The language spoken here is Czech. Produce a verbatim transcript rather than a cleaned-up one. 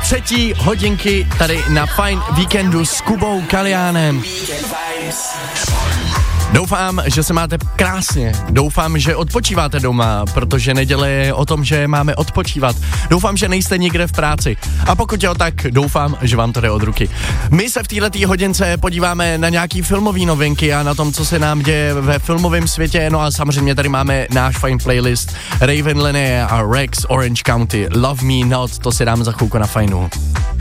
třetí hodinky tady na Fajn víkendu s Kubou Kaliánem. Doufám, že se máte krásně, doufám, že odpočíváte doma, protože neděle je o tom, že máme odpočívat. Doufám, že nejste nikde v práci a pokud jo, tak doufám, že vám to jde od ruky. My se v této hodince podíváme na nějaký filmový novinky a na tom, co se nám děje ve filmovém světě, no a samozřejmě tady máme náš fajn playlist Raven Linnea a Rex Orange County, Love Me Not, to si dáme za chvilku na Fajnu.